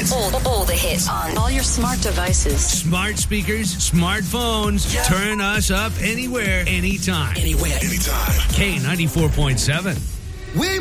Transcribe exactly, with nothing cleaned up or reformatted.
All, all the hits on all your smart devices. Smart speakers, smartphones. Yeah. Turn us up anywhere, anytime. Anywhere, anytime. K ninety-four point seven. We